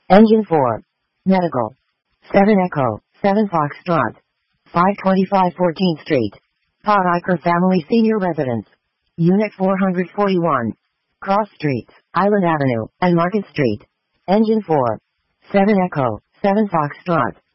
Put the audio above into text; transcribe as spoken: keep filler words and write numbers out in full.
Engine four. Medical. seven Echo, seven Foxtrot. five twenty-five fourteenth Street. Podiker Family Senior Residence. Unit four forty-one. Cross Streets, Island Avenue, and Market Street. Engine four. seven Echo, seven Foxtrot.